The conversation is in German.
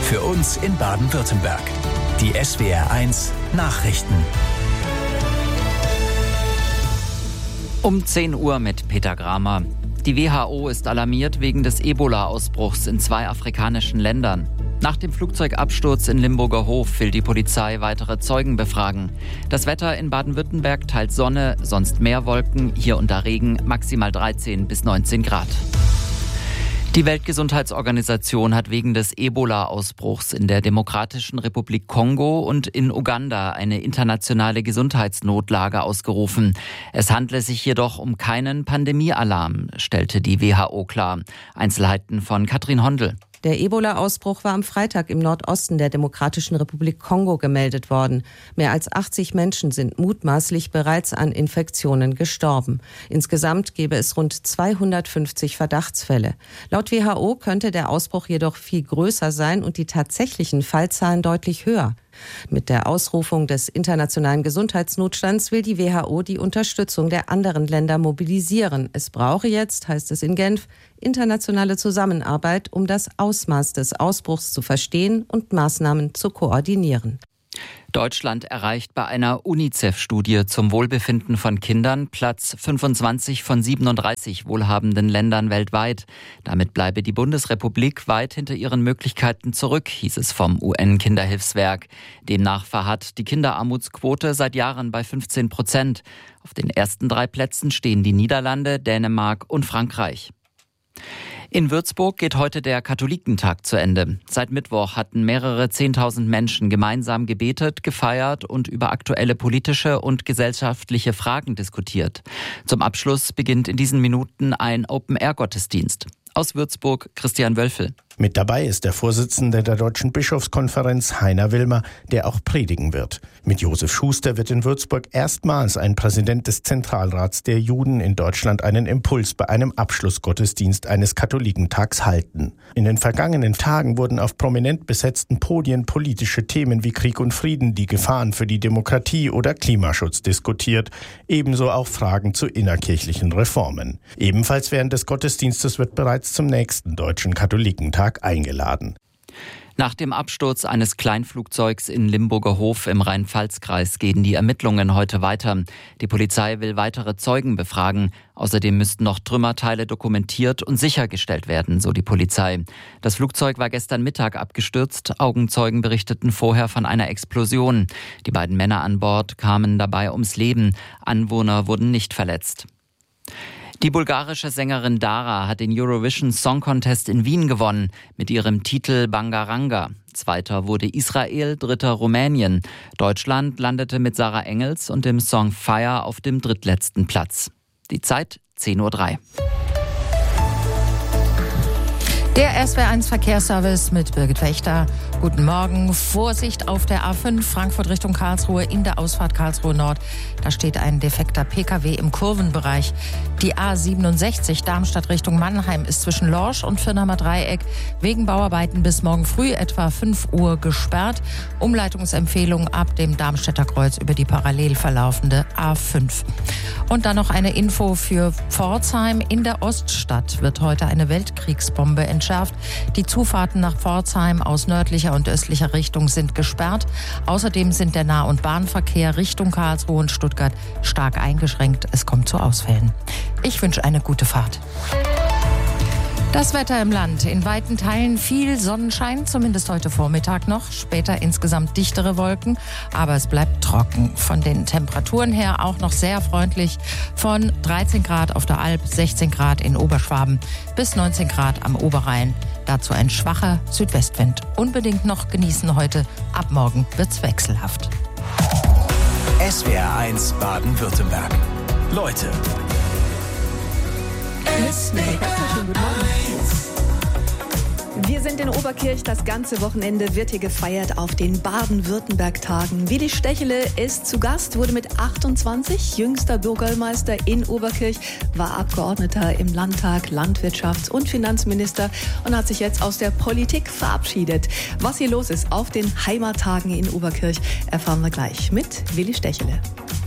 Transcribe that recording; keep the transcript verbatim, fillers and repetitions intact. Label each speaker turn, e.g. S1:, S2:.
S1: Für uns in Baden-Württemberg. Die S W R eins Nachrichten.
S2: Um zehn Uhr mit Peter Gramer. Die W H O ist alarmiert wegen des Ebola-Ausbruchs in zwei afrikanischen Ländern. Nach dem Flugzeugabsturz in Limburger Hof will die Polizei weitere Zeugen befragen. Das Wetter in Baden-Württemberg teilt Sonne, sonst mehr Wolken, hier und da Regen, maximal dreizehn bis neunzehn Grad. Die Weltgesundheitsorganisation hat wegen des Ebola-Ausbruchs in der Demokratischen Republik Kongo und in Uganda eine internationale Gesundheitsnotlage ausgerufen. Es handle sich jedoch um keinen Pandemiealarm, stellte die W H O klar. Einzelheiten von Katrin Hondel.
S3: Der Ebola-Ausbruch war am Freitag im Nordosten der Demokratischen Republik Kongo gemeldet worden. Mehr als achtzig Menschen sind mutmaßlich bereits an Infektionen gestorben. Insgesamt gäbe es rund zweihundertfünfzig Verdachtsfälle. Laut W H O könnte der Ausbruch jedoch viel größer sein und die tatsächlichen Fallzahlen deutlich höher. Mit der Ausrufung des internationalen Gesundheitsnotstands will die W H O die Unterstützung der anderen Länder mobilisieren. Es brauche jetzt, heißt es in Genf, internationale Zusammenarbeit, um das Ausmaß des Ausbruchs zu verstehen und Maßnahmen zu koordinieren.
S2: Deutschland erreicht bei einer UNICEF-Studie zum Wohlbefinden von Kindern Platz fünfundzwanzig von siebenunddreißig wohlhabenden Ländern weltweit. Damit bleibe die Bundesrepublik weit hinter ihren Möglichkeiten zurück, hieß es vom U N-Kinderhilfswerk. Demnach verharrt die Kinderarmutsquote seit Jahren bei fünfzehn Prozent. Auf den ersten drei Plätzen stehen die Niederlande, Dänemark und Frankreich. In Würzburg geht heute der Katholikentag zu Ende. Seit Mittwoch hatten mehrere Zehntausend Menschen gemeinsam gebetet, gefeiert und über aktuelle politische und gesellschaftliche Fragen diskutiert. Zum Abschluss beginnt in diesen Minuten ein Open-Air-Gottesdienst. Aus Würzburg Christian Wölfel.
S4: Mit dabei ist der Vorsitzende der Deutschen Bischofskonferenz, Heiner Wilmer, der auch predigen wird. Mit Josef Schuster wird in Würzburg erstmals ein Präsident des Zentralrats der Juden in Deutschland einen Impuls bei einem Abschlussgottesdienst eines Katholikentags halten. In den vergangenen Tagen wurden auf prominent besetzten Podien politische Themen wie Krieg und Frieden, die Gefahren für die Demokratie oder Klimaschutz diskutiert, ebenso auch Fragen zu innerkirchlichen Reformen. Ebenfalls während des Gottesdienstes wird bereits zum nächsten Deutschen Katholikentag eingeladen.
S2: Nach dem Absturz eines Kleinflugzeugs in Limburger Hof im Rhein-Pfalz-Kreis gehen die Ermittlungen heute weiter. Die Polizei will weitere Zeugen befragen. Außerdem müssten noch Trümmerteile dokumentiert und sichergestellt werden, so die Polizei. Das Flugzeug war gestern Mittag abgestürzt. Augenzeugen berichteten vorher von einer Explosion. Die beiden Männer an Bord kamen dabei ums Leben. Anwohner wurden nicht verletzt. Die bulgarische Sängerin Dara hat den Eurovision Song Contest in Wien gewonnen mit ihrem Titel Bangaranga. Zweiter wurde Israel, dritter Rumänien. Deutschland landete mit Sarah Engels und dem Song Fire auf dem drittletzten Platz. Die Zeit zehn Uhr drei.
S5: Der S W R eins Verkehrsservice mit Birgit Wächter. Guten Morgen. Vorsicht auf der A fünf Frankfurt Richtung Karlsruhe in der Ausfahrt Karlsruhe Nord. Da steht ein defekter P K W im Kurvenbereich. Die A siebenundsechzig Darmstadt Richtung Mannheim ist zwischen Lorsch und Firnheimer Dreieck wegen Bauarbeiten bis morgen früh etwa fünf Uhr gesperrt. Umleitungsempfehlung ab dem Darmstädter Kreuz über die parallel verlaufende A fünf. Und dann noch eine Info für Pforzheim. In der Oststadt wird heute eine Weltkriegsbombe entschärft. Die Zufahrten nach Pforzheim aus nördlicher und östlicher Richtung sind gesperrt. Außerdem sind der Nah- und Bahnverkehr Richtung Karlsruhe und Stuttgart stark eingeschränkt. Es kommt zu Ausfällen. Ich wünsche eine gute Fahrt. Das Wetter im Land. In weiten Teilen viel Sonnenschein, zumindest heute Vormittag noch. Später insgesamt dichtere Wolken, aber es bleibt trocken. Von den Temperaturen her auch noch sehr freundlich. Von dreizehn Grad auf der Alp, sechzehn Grad in Oberschwaben bis neunzehn Grad am Oberrhein. Dazu ein schwacher Südwestwind. Unbedingt noch genießen heute. Ab morgen wird's wechselhaft.
S1: S W R eins Baden-Württemberg. Leute.
S6: S W R eins. Wir sind in Oberkirch. Das ganze Wochenende wird hier gefeiert auf den Baden-Württemberg-Tagen. Willi Stechele ist zu Gast, wurde mit achtundzwanzig jüngster Bürgermeister in Oberkirch, war Abgeordneter im Landtag, Landwirtschafts- und Finanzminister und hat sich jetzt aus der Politik verabschiedet. Was hier los ist auf den Heimattagen in Oberkirch, erfahren wir gleich mit Willi Stechele.